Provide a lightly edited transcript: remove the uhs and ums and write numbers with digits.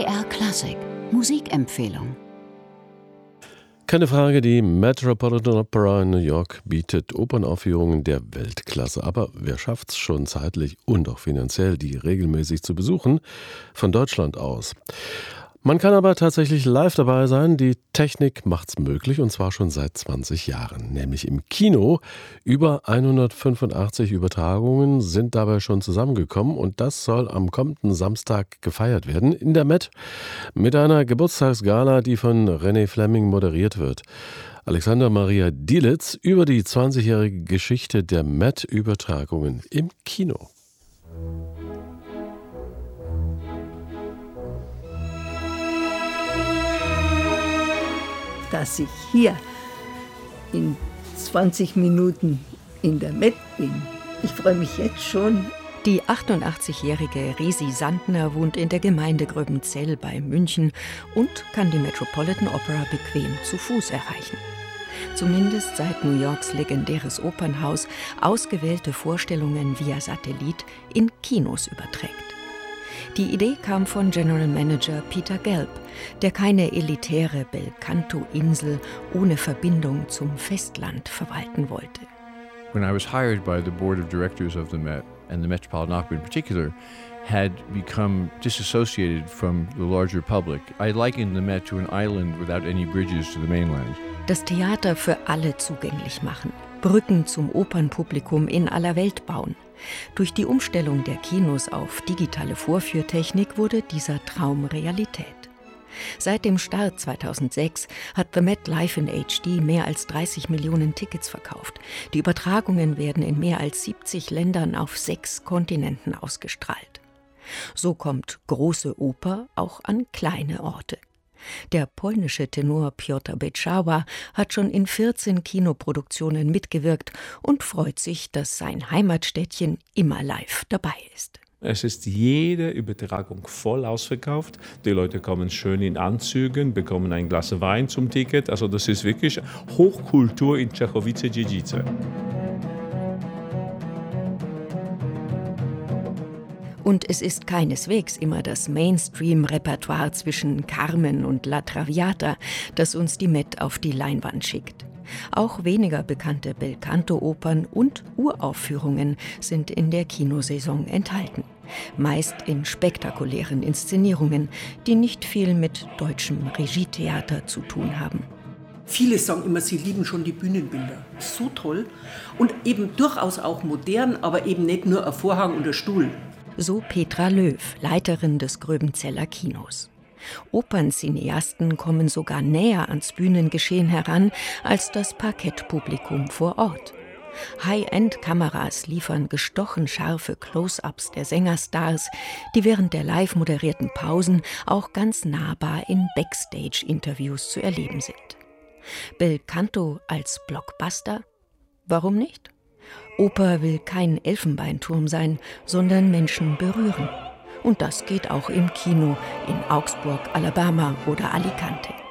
BR Klassik Musikempfehlung. Keine Frage, die Metropolitan Opera in New York bietet Opernaufführungen der Weltklasse. Aber wer schafft es schon zeitlich und auch finanziell, die regelmäßig zu besuchen? Von Deutschland aus. Man kann aber tatsächlich live dabei sein. Die Technik macht's möglich, und zwar schon seit 20 Jahren, nämlich im Kino. Über 185 Übertragungen sind dabei schon zusammengekommen, und das soll am kommenden Samstag gefeiert werden in der Met mit einer Geburtstagsgala, die von René Fleming moderiert wird. Alexander Maria Dieletz über die 20-jährige Geschichte der Met-Übertragungen im Kino. Dass ich hier in 20 Minuten in der Met bin. Ich freue mich jetzt schon. Die 88-jährige Resi Sandner wohnt in der Gemeinde Gröbenzell bei München und kann die Metropolitan Opera bequem zu Fuß erreichen. Zumindest seit New Yorks legendäres Opernhaus ausgewählte Vorstellungen via Satellit in Kinos überträgt. Die Idee kam von General Manager Peter Gelb, der keine elitäre Belcanto-Insel ohne Verbindung zum Festland verwalten wollte. When I was hired by the board of directors of the Met, and the Metropolitan Opera in particular, had become disassociated from the larger public. I likened the Met to an island without any bridges to the mainland. Das Theater für alle zugänglich machen, Brücken zum Opernpublikum in aller Welt bauen. Durch die Umstellung der Kinos auf digitale Vorführtechnik wurde dieser Traum Realität. Seit dem Start 2006 hat The Met Live in HD mehr als 30 Millionen Tickets verkauft. Die Übertragungen werden in mehr als 70 Ländern auf 6 Kontinenten ausgestrahlt. So kommt große Oper auch an kleine Orte. Der polnische Tenor Piotr Beczała hat schon in 14 Kinoproduktionen mitgewirkt und freut sich, dass sein Heimatstädtchen immer live dabei ist. Es ist jede Übertragung voll ausverkauft. Die Leute kommen schön in Anzügen, bekommen ein Glas Wein zum Ticket. Also das ist wirklich Hochkultur in Czechowice-Dziedzice. Und es ist keineswegs immer das Mainstream-Repertoire zwischen Carmen und La Traviata, das uns die Met auf die Leinwand schickt. Auch weniger bekannte Belcanto-Opern und Uraufführungen sind in der Kinosaison enthalten. Meist in spektakulären Inszenierungen, die nicht viel mit deutschem Regietheater zu tun haben. Viele sagen immer, sie lieben schon die Bühnenbilder. So toll. Und eben durchaus auch modern, aber eben nicht nur ein Vorhang und ein Stuhl. So Petra Löw, Leiterin des Gröbenzeller Kinos. Operncineasten kommen sogar näher ans Bühnengeschehen heran als das Parkettpublikum vor Ort. High-End-Kameras liefern gestochen scharfe Close-ups der Sängerstars, die während der live moderierten Pausen auch ganz nahbar in Backstage-Interviews zu erleben sind. Belcanto als Blockbuster? Warum nicht? Oper will kein Elfenbeinturm sein, sondern Menschen berühren. Und das geht auch im Kino in Augsburg, Alabama oder Alicante.